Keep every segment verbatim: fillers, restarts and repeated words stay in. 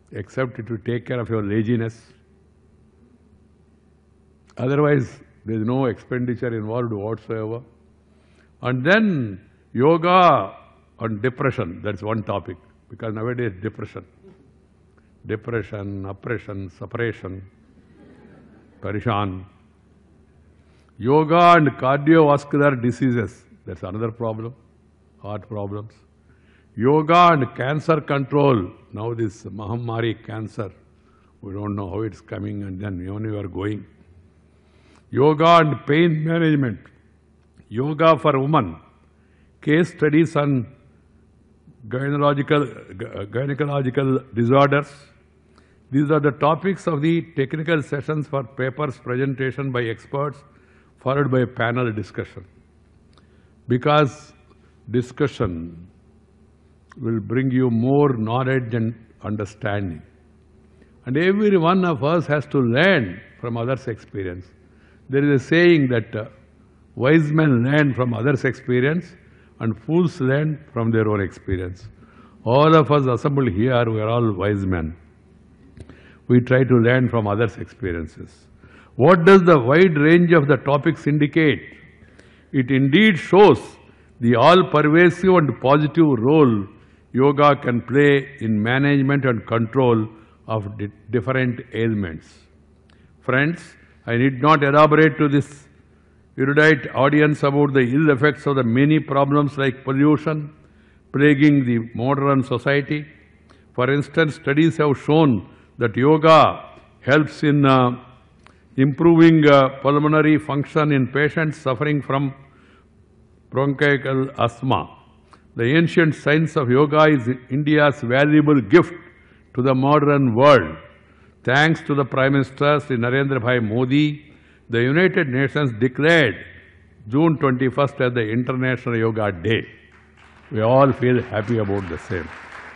except it will take care of your laziness. Otherwise, there is no expenditure involved whatsoever. And then yoga and depression, that's one topic, because nowadays depression. Depression, oppression, separation, parishan. Yoga and cardiovascular diseases, that's another problem, heart problems. Yoga and cancer control, now this Mahamari cancer, we don't know how it's coming and then even we are going. Yoga and pain management, yoga for women, case studies on gynecological, gynecological disorders. These are the topics of the technical sessions for papers presentation by experts, followed by a panel discussion. Because discussion will bring you more knowledge and understanding. And every one of us has to learn from others' experience. There is a saying that uh, wise men learn from others' experience and fools learn from their own experience. All of us assembled here, we are all wise men. We try to learn from others' experiences. What does the wide range of the topics indicate? It indeed shows the all-pervasive and positive role yoga can play in management and control of di different ailments. Friends, I need not elaborate to this erudite audience about the ill effects of the many problems like pollution plaguing the modern society. For instance, studies have shown that yoga helps in uh, improving uh, pulmonary function in patients suffering from bronchial asthma. The ancient science of yoga is India's valuable gift to the modern world. Thanks to the Prime Minister Shri Narendra Bhai Modi, the United Nations declared June twenty-first as the International Yoga Day. We all feel happy about the same.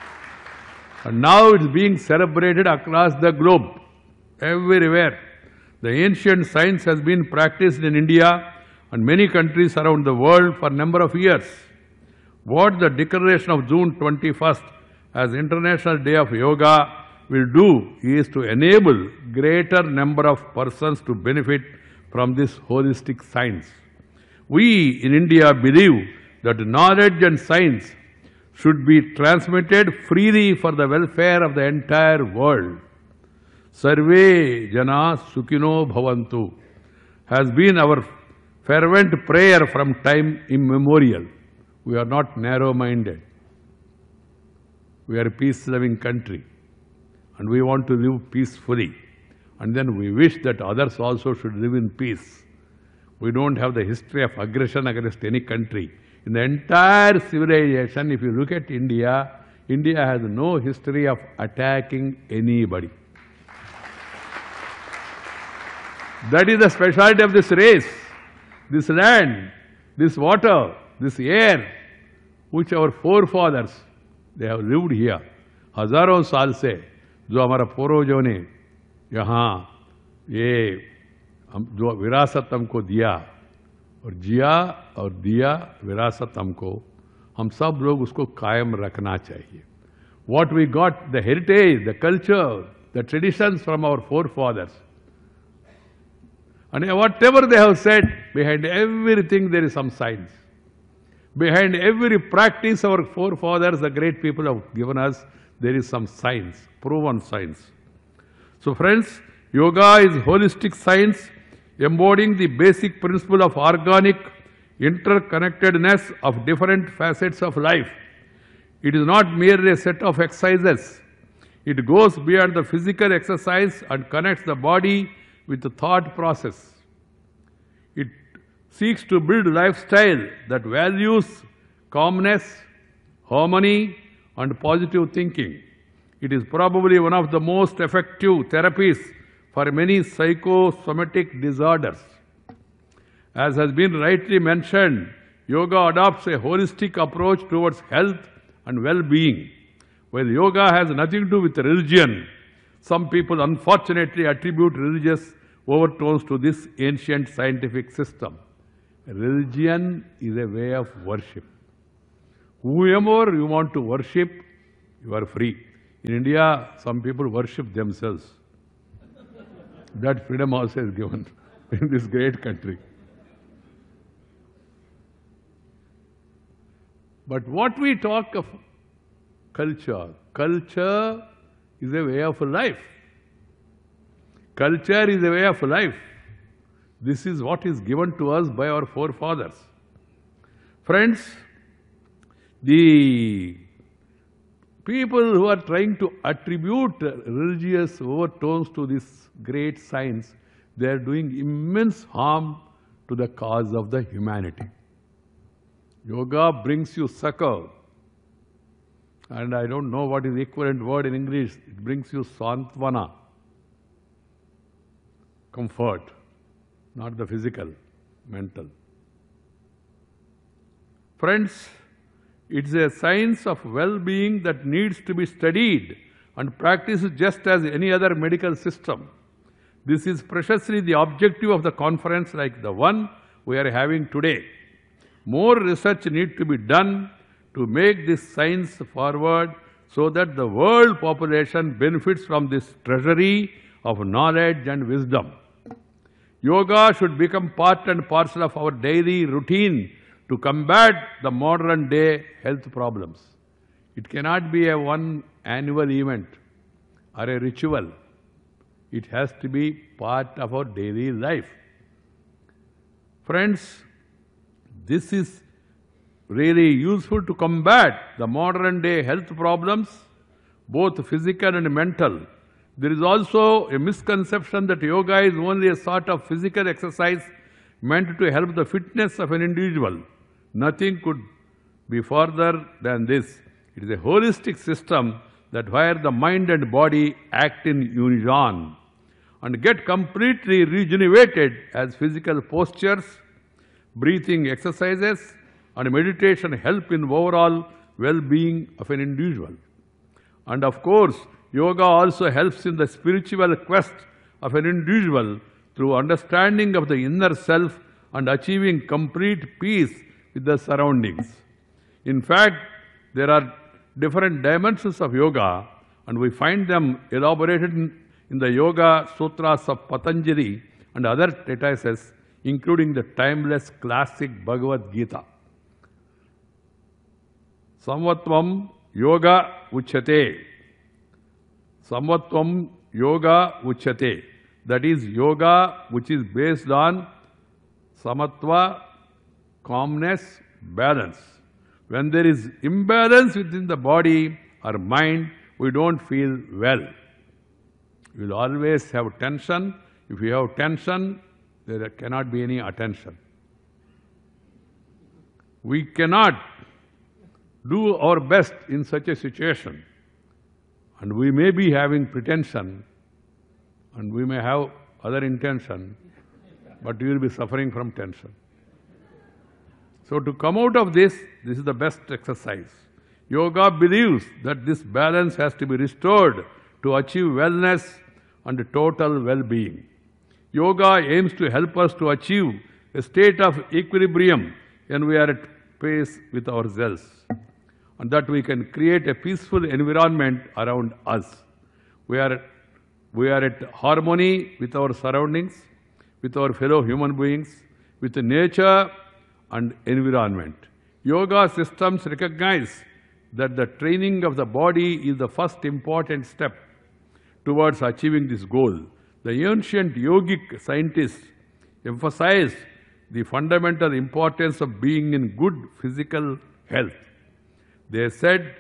And now it's being celebrated across the globe, everywhere. The ancient science has been practiced in India and many countries around the world for a number of years. What the declaration of June twenty-first as International Day of Yoga will do is to enable greater number of persons to benefit from this holistic science. We in India believe that knowledge and science should be transmitted freely for the welfare of the entire world. Sarve Jana Sukhino Bhavantu has been our fervent prayer from time immemorial. We are not narrow-minded. We are a peace-loving country and we want to live peacefully. And then we wish that others also should live in peace. We don't have the history of aggression against any country. In the entire civilization, if you look at India, India has no history of attacking anybody. That is the specialty of this race, this land, this water, this air, which our forefathers, they have lived here. हजारों साल से जो हमारा पूर्वजों ने यहाँ ये हम जो विरासत हमको दिया और जिया और दिया विरासत हमको, हम सब लोग उसको कायम रखना चाहिए. What we got, the heritage, the culture, the traditions from our forefathers. And whatever they have said, behind everything there is some science. Behind every practice our forefathers, the great people have given us, there is some science, proven science. So friends, yoga is holistic science embodying the basic principle of organic interconnectedness of different facets of life. It is not merely a set of exercises. It goes beyond the physical exercise and connects the body with the thought process. It seeks to build a lifestyle that values calmness, harmony, and positive thinking. It is probably one of the most effective therapies for many psychosomatic disorders. As has been rightly mentioned, yoga adopts a holistic approach towards health and well-being. While yoga has nothing to do with religion, some people unfortunately attribute religious overtones to this ancient scientific system. Religion is a way of worship. Whoever you want to worship, you are free. In India, some people worship themselves. That freedom also is given in this great country. But what we talk of culture, culture is a way of life. Culture is a way of life. This is what is given to us by our forefathers. Friends, the people who are trying to attribute religious overtones to this great science, they are doing immense harm to the cause of the humanity. Yoga brings you succor, and I don't know what is the equivalent word in English. It brings you santvana, comfort, not the physical, mental. Friends, it's a science of well-being that needs to be studied and practiced just as any other medical system. This is preciously the objective of the conference like the one we are having today. More research needs to be done to make this science forward so that the world population benefits from this treasury of knowledge and wisdom. Yoga should become part and parcel of our daily routine to combat the modern day health problems. It cannot be a one annual event or a ritual. It has to be part of our daily life. Friends, this is really useful to combat the modern day health problems, both physical and mental. There is also a misconception that yoga is only a sort of physical exercise meant to help the fitness of an individual. Nothing could be further than this. It is a holistic system that where the mind and body act in unison and get completely regenerated as physical postures, breathing exercises, and meditation help in overall well-being of an individual. And of course, yoga also helps in the spiritual quest of an individual through understanding of the inner self and achieving complete peace with the surroundings. In fact, there are different dimensions of yoga, and we find them elaborated in, in the Yoga Sutras of Patanjali and other treatises, including the timeless classic Bhagavad Gita. Samvatvam yoga uchyate. Samvatvam yoga uchyate. That is yoga which is based on samatva, calmness, balance. When there is imbalance within the body or mind, we don't feel well. We will always have tension. If you have tension, there cannot be any attention. We cannot do our best in such a situation. And we may be having pretension, and we may have other intention, but we will be suffering from tension. So to come out of this, this is the best exercise. Yoga believes that this balance has to be restored to achieve wellness and total well-being. Yoga aims to help us to achieve a state of equilibrium when we are at peace with ourselves, and that we can create a peaceful environment around us. We are, we are at harmony with our surroundings, with our fellow human beings, with nature and environment. Yoga systems recognize that the training of the body is the first important step towards achieving this goal. The ancient yogic scientists emphasized the fundamental importance of being in good physical health. They said,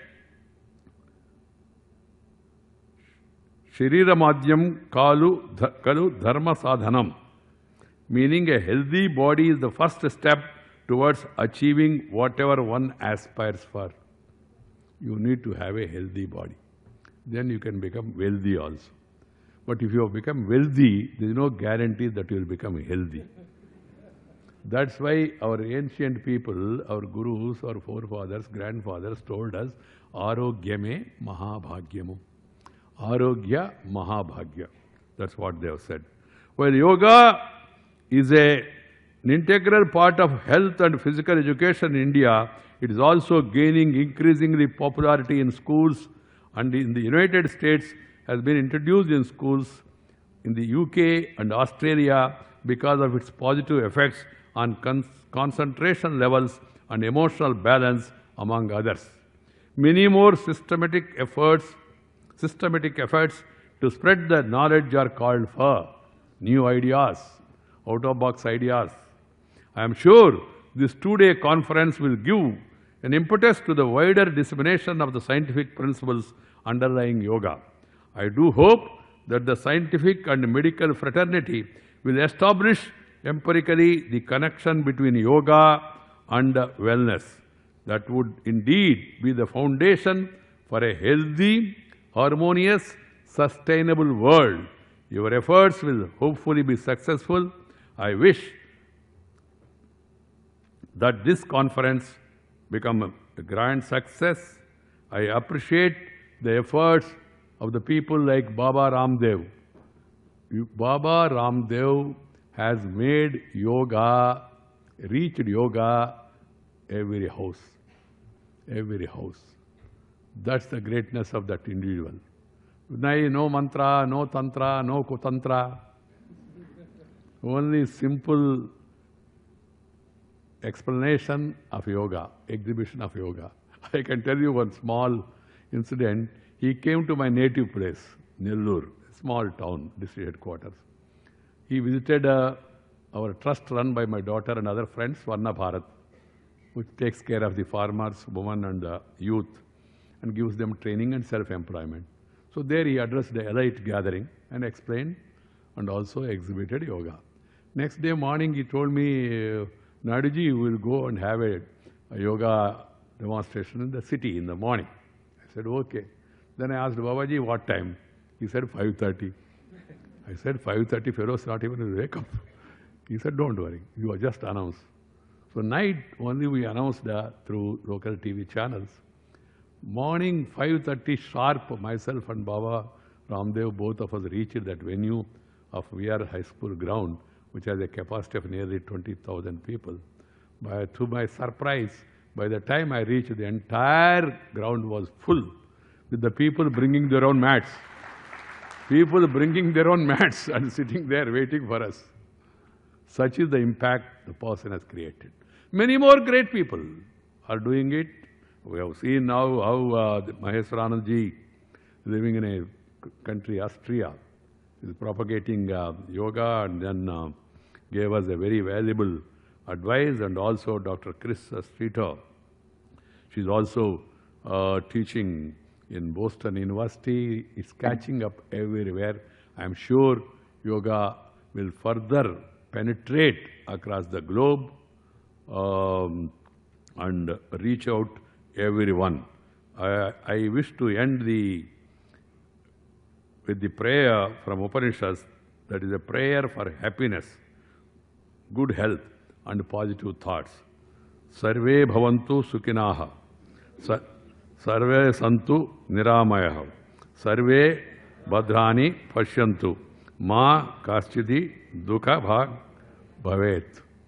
Sharira madhyam kalu kalu dharma sadhanam, meaning a healthy body is the first step towards achieving whatever one aspires for. You need to have a healthy body. Then you can become wealthy also. But if you have become wealthy, there is no guarantee that you will become healthy. That's why our ancient people, our gurus, our forefathers, grandfathers told us, Arogyame Mahabhagyamu. Arogya Mahabhagya. That's what they have said. While yoga is a, an integral part of health and physical education in India, it is also gaining increasingly popularity in schools and in the United States has been introduced in schools in the U K and Australia because of its positive effects on con concentration levels and emotional balance, among others. Many more systematic efforts, systematic efforts to spread the knowledge are called for. New ideas, out-of-box ideas. I am sure this two-day conference will give an impetus to the wider dissemination of the scientific principles underlying yoga. I do hope that the scientific and medical fraternity will establish empirically the connection between yoga and wellness. That would indeed be the foundation for a healthy, harmonious, sustainable world. Your efforts will hopefully be successful. I wish that this conference become a grand success. I appreciate the efforts of the people like Baba Ramdev. Baba Ramdev has made yoga, reached yoga every house, every house. That's the greatness of that individual. No mantra, no tantra, no kutantra. Only simple explanation of yoga, exhibition of yoga. I can tell you one small incident. He came to my native place, Nellore, a small town, district headquarters. He visited uh, our trust run by my daughter and other friends, Swarna Bharat, which takes care of the farmers, women and the youth and gives them training and self-employment. So there he addressed the elite gathering and explained and also exhibited yoga. Next day morning he told me, Naduji, you will go and have a, a yoga demonstration in the city in the morning. I said, okay. Then I asked Babaji, what time? He said, five thirty. I said, five thirty, fellows not even will wake up. He said, don't worry, you are just announced. So night only we announced uh, through local T V channels. Morning five thirty sharp, myself and Baba Ramdev, both of us reached that venue of V R High School ground, which has a capacity of nearly twenty thousand people. By, to my surprise, by the time I reached, the entire ground was full with the people bringing their own mats. People bringing their own mats and sitting there waiting for us. Such is the impact the person has created. Many more great people are doing it. We have seen now how uh, Maheswaranand ji, living in a country, Austria, is propagating uh, yoga and then uh, gave us a very valuable advice, and also Doctor Chris Streeter. She's also uh, teaching in Boston University. It's catching up everywhere. I'm sure yoga will further penetrate across the globe um, and reach out everyone. I, I wish to end the with the prayer from Upanishads, that is a prayer for happiness, good health and positive thoughts. Sarve bhavantu sukhinaha, sarve santu niramayaha, sarve bhadrani pashyantu, ma kaschidi dukha bhag bhavet.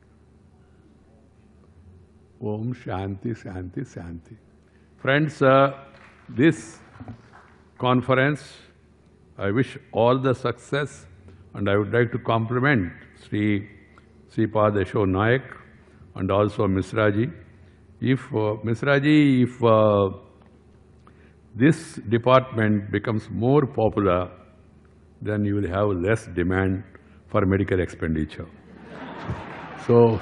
Om Shanti, Shanti, Shanti. Friends, uh, this conference, I wish all the success, and I would like to compliment Sri Sripad Yasho Nayak and also Misraji. If, uh, Misraji, if uh, this department becomes more popular, then you will have less demand for medical expenditure. So,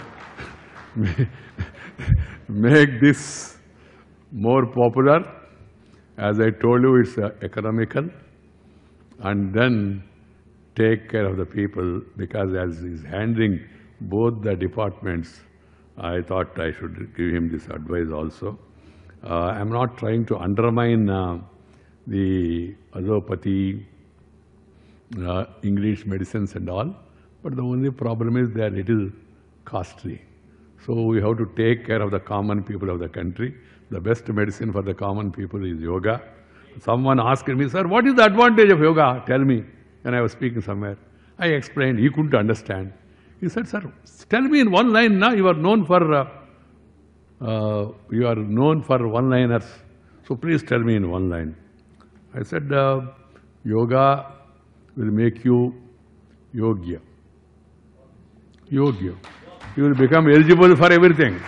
make this more popular. As I told you, it's uh, economical. And then take care of the people, because as he's handling both the departments, I thought I should give him this advice also. Uh, I'm not trying to undermine uh, the allopathy, uh, English medicines and all, but the only problem is they are little costly. So we have to take care of the common people of the country. The best medicine for the common people is yoga. Someone asked me, sir, what is the advantage of yoga? Tell me. And I was speaking somewhere. I explained. He couldn't understand. He said, sir, tell me in one line now. You are known for uh, uh, you are known for one-liners. So please tell me in one line. I said, uh, yoga will make you yogya. Yogya. You will become eligible for everything.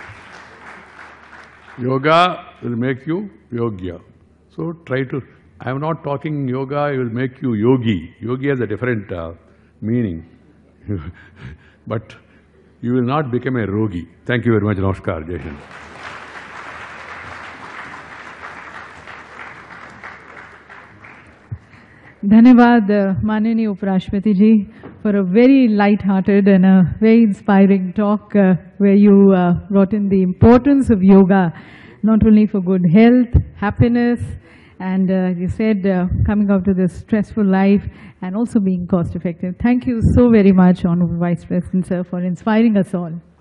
Yoga will make you yogya. So try to, I am not talking yoga, it will make you yogi. Yogi has a different uh, meaning. But you will not become a rogi. Thank you very much. Namaskar. Jai Hind. Dhanyavad, uh, Manani Uparashtrapati ji, for a very light-hearted and a very inspiring talk uh, where you uh, brought in the importance of yoga, not only for good health, happiness, and uh, you said uh, coming out of this stressful life and also being cost-effective. Thank you so very much, Honorable Vice President, sir, for inspiring us all.